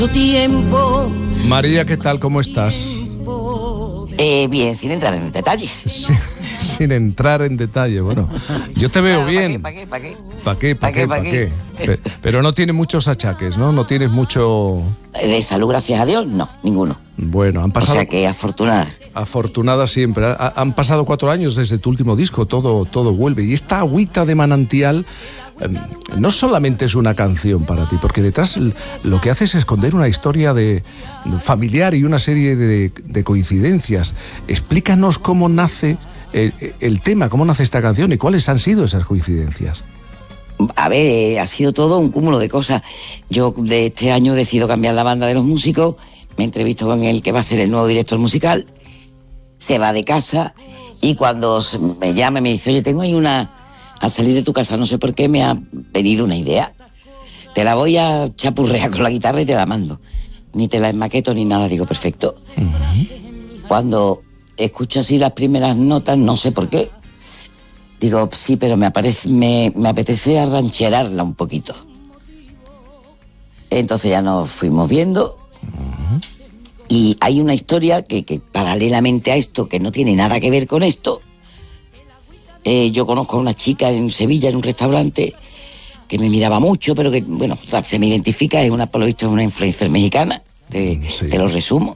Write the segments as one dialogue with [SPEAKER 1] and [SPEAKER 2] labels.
[SPEAKER 1] Tiempo.
[SPEAKER 2] María, ¿qué tal? ¿Cómo estás?
[SPEAKER 3] Bien, sin entrar en detalles.
[SPEAKER 2] Sin entrar en detalle, bueno. Yo te veo bien.
[SPEAKER 3] ¿Para qué?
[SPEAKER 2] ¿Para qué? Pero no tienes muchos achaques, ¿no? No tienes mucho...
[SPEAKER 3] De salud, gracias a Dios, no, ninguno.
[SPEAKER 2] Bueno, han pasado...
[SPEAKER 3] O sea que afortunada.
[SPEAKER 2] Afortunada siempre. Han pasado 4 años desde tu último disco, todo vuelve. Y esta agüita de manantial no solamente es una canción para ti, porque detrás lo que hace es esconder una historia familiar y una serie de coincidencias. Explícanos cómo nace el tema, cómo nace esta canción y cuáles han sido esas coincidencias.
[SPEAKER 3] A ver, ha sido todo un cúmulo de cosas. Yo de este año decido cambiar la banda de los músicos, me entrevisto con el que va a ser el nuevo director musical, se va de casa y cuando me llama me dice, oye, tengo ahí al salir de tu casa, no sé por qué me ha venido una idea. Te la voy a chapurrear con la guitarra y te la mando. Ni te la enmaqueto ni nada, digo, perfecto. Uh-huh. Cuando escucho así las primeras notas, no sé por qué, digo, sí, pero me apetece arrancherarla un poquito. Entonces ya nos fuimos viendo. Uh-huh. Y hay una historia que paralelamente a esto, que no tiene nada que ver con esto, yo conozco a una chica en Sevilla, en un restaurante, que me miraba mucho, pero que, bueno, se me identifica, por lo visto es una influencer mexicana, te lo resumo.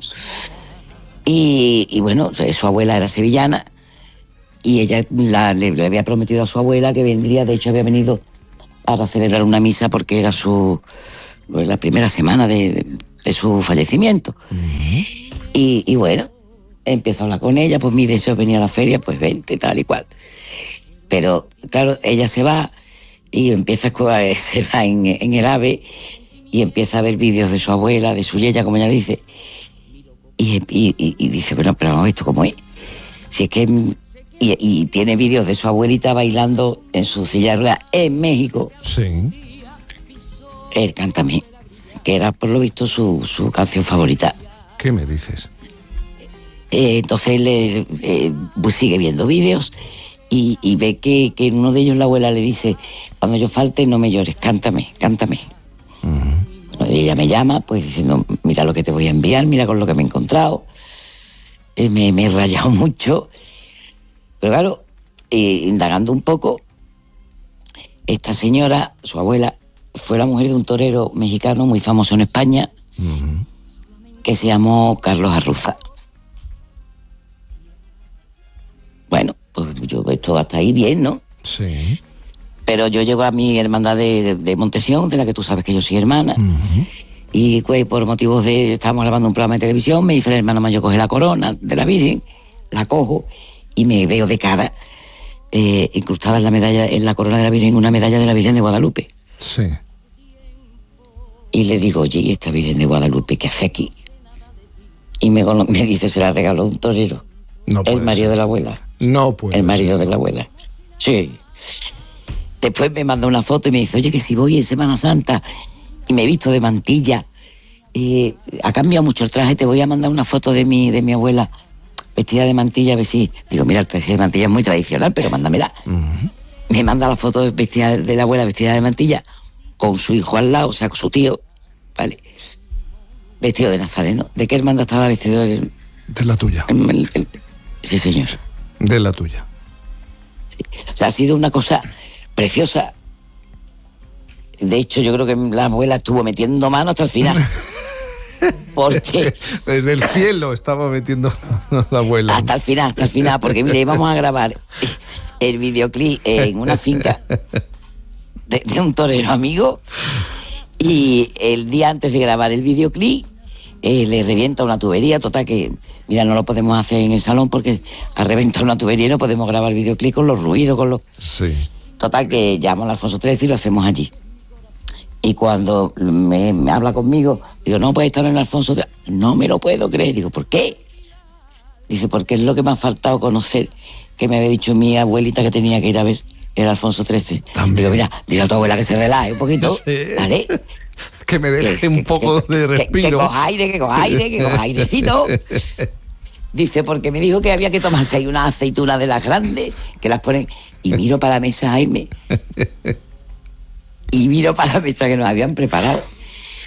[SPEAKER 3] Y bueno, su abuela era sevillana, y ella le había prometido a su abuela que vendría, de hecho había venido para celebrar una misa porque era la primera semana de su fallecimiento. Uh-huh. Y bueno, empiezo a hablar con ella, pues mi deseo venía a la feria, pues vente, tal y cual. Pero claro, ella se va y se va en el AVE y empieza a ver vídeos de su abuela, de su yeya, como ella dice, y dice, bueno, pero vamos a ver esto cómo es. Si es que... Y tiene vídeos de su abuelita bailando en su silla de ruedas en México.
[SPEAKER 2] Sí.
[SPEAKER 3] Él Cántame, que era por lo visto su canción favorita.
[SPEAKER 2] ¿Qué me dices?
[SPEAKER 3] Entonces él sigue viendo vídeos y ve que en uno de ellos la abuela le dice, cuando yo falte no me llores, cántame. Uh-huh. Bueno, y ella me llama pues diciendo, mira lo que te voy a enviar, mira con lo que me he encontrado. Me he rayado mucho, pero claro, indagando un poco, esta señora, su abuela, fue la mujer de un torero mexicano muy famoso en España, uh-huh, que se llamó Carlos Arruza. Bueno, pues yo esto hasta ahí bien, ¿no?
[SPEAKER 2] Sí.
[SPEAKER 3] Pero yo llego a mi hermandad de Montesión, de la que tú sabes que yo soy hermana, uh-huh, y pues por motivos estábamos grabando un programa de televisión, me dice el hermano mayor, coge la corona de la Virgen, la cojo y me veo de cara incrustada en la corona de la Virgen, una medalla de la Virgen de Guadalupe.
[SPEAKER 2] Sí.
[SPEAKER 3] Y le digo, oye, ¿y esta Virgen de Guadalupe qué hace aquí? Y me dice, se la regaló un torero.
[SPEAKER 2] No
[SPEAKER 3] el marido
[SPEAKER 2] ser.
[SPEAKER 3] De la abuela.
[SPEAKER 2] No puede
[SPEAKER 3] El marido
[SPEAKER 2] ser.
[SPEAKER 3] de la abuela. Sí. Después me manda una foto y me dice, oye, que si voy en Semana Santa y me he visto de mantilla, ha cambiado mucho el traje, te voy a mandar una foto de mi abuela vestida de mantilla, a ver si... Digo, mira, el traje de mantilla es muy tradicional, pero mándamela. Uh-huh. Me manda la foto de la abuela vestida de mantilla con su hijo al lado, o sea, con su tío, ¿vale? Vestido de nazareno. ¿De qué hermandad estaba vestido?
[SPEAKER 2] De la tuya.
[SPEAKER 3] Sí, señor.
[SPEAKER 2] De la tuya.
[SPEAKER 3] Sí. O sea, ha sido una cosa preciosa. De hecho, yo creo que la abuela estuvo metiendo mano hasta el final. Porque...
[SPEAKER 2] Desde el cielo estaba metiendo la abuela.
[SPEAKER 3] Hasta el final, porque mire, íbamos a grabar el videoclip en una finca de un torero amigo y el día antes de grabar el videoclip le revienta una tubería, total que, mira, no lo podemos hacer en el salón porque ha reventado una tubería y no podemos grabar el videoclip con los ruidos,
[SPEAKER 2] Sí.
[SPEAKER 3] Total que llamo al Alfonso XIII y lo hacemos allí. Y cuando me habla conmigo, digo, no puedes estar en el Alfonso XIII. No me lo puedo creer. Digo, ¿por qué? Dice, porque es lo que me ha faltado conocer, que me había dicho mi abuelita que tenía que ir a ver el Alfonso XIII.
[SPEAKER 2] También.
[SPEAKER 3] Digo, mira, dile a tu abuela que se relaje un poquito,
[SPEAKER 2] Sí.
[SPEAKER 3] ¿vale?
[SPEAKER 2] Que me deje un poco de respiro.
[SPEAKER 3] Que coja airecito. Dice, porque me dijo que había que tomarse ahí unas aceitunas de las grandes, que las ponen... Y miro para la mesa, Jaime, y miro para la mesa que nos habían preparado.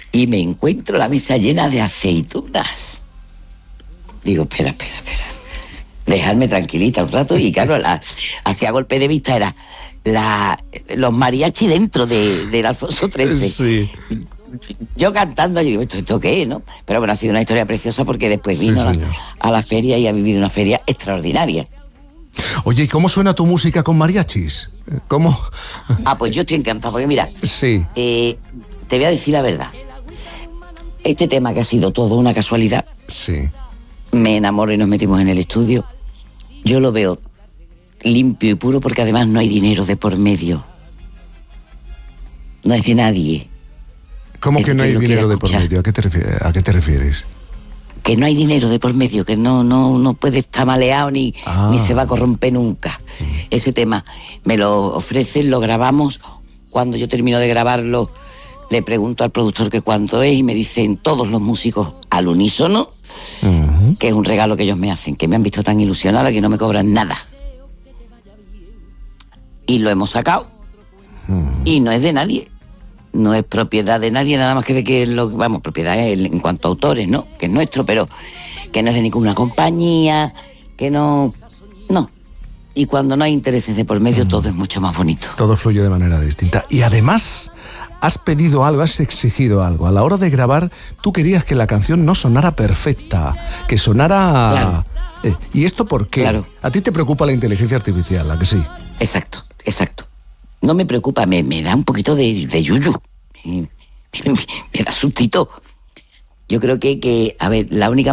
[SPEAKER 3] y me encuentro la mesa llena de aceitunas. Digo, espera. Dejarme tranquilita un rato. Y claro, así a golpe de vista era los mariachi dentro del Alfonso XIII.
[SPEAKER 2] Sí.
[SPEAKER 3] Yo cantando, yo digo, ¿esto qué es, no? Pero bueno, ha sido una historia preciosa porque después vino a la feria y ha vivido una feria extraordinaria.
[SPEAKER 2] Oye, ¿y cómo suena tu música con mariachis? ¿Cómo?
[SPEAKER 3] Pues yo estoy encantado, porque mira,
[SPEAKER 2] sí.
[SPEAKER 3] Te voy a decir la verdad. Este tema que ha sido todo una casualidad,
[SPEAKER 2] sí.
[SPEAKER 3] Me enamoro y nos metimos en el estudio. Yo lo veo limpio y puro porque además no hay dinero de por medio. No es de nadie.
[SPEAKER 2] ¿Cómo que no hay dinero de por medio? ¿A qué te refieres?
[SPEAKER 3] Que no hay dinero de por medio, que no puede estar maleado ni se va a corromper nunca. Ese tema me lo ofrecen, lo grabamos. Cuando yo termino de grabarlo, le pregunto al productor que cuánto es y me dicen todos los músicos al unísono, que es un regalo que ellos me hacen, que me han visto tan ilusionada que no me cobran nada. Y lo hemos sacado y no es de nadie. No es propiedad de nadie, nada más que de que propiedad en cuanto a autores, ¿no? Que es nuestro, pero que no es de ninguna compañía, que no. Y cuando no hay intereses de por medio, todo es mucho más bonito.
[SPEAKER 2] Todo fluye de manera distinta. Y además, has pedido algo, has exigido algo. A la hora de grabar, tú querías que la canción no sonara perfecta, que sonara.
[SPEAKER 3] Claro.
[SPEAKER 2] ¿Y esto por qué? Claro. A ti te preocupa la inteligencia artificial, ¿a que sí?
[SPEAKER 3] Exacto. No me preocupa, me da un poquito de yuyu. Me da sustito. Yo creo que, a ver, la única